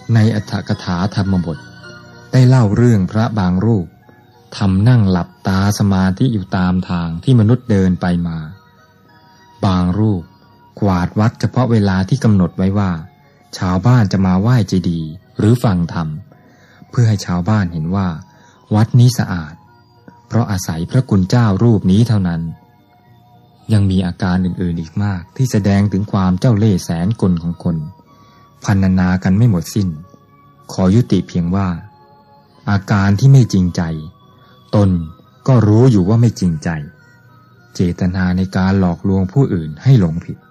ในอรรถกถาธรรมบทได้เล่าเรื่องพระบางรูปทำนั่งหลับตาสมาธิอยู่ตามทางที่มนุษย์เดินไปมาบางรูปกวาดวัดเฉพาะเวลาที่กำหนดไว้ว่าชาวบ้านจะมาไหว้เจดีย์หรือฟังธรรมเพื่อให้ชาวบ้านเห็นว่าวัดนี้สะอาดเพราะอาศัยพระคุณเจ้ารูปนี้เท่านั้นยังมีอาการอื่นๆอีกมากที่แสดงถึงความเจ้าเล่ห์แสนกลของคนพรรณนากันไม่หมดสิ้นขอยุติเพียงว่าอาการที่ไม่จริงใจตนก็รู้อยู่ว่าไม่จริงใจเจตนาในการหลอกลวงผู้อื่นให้หลงผิด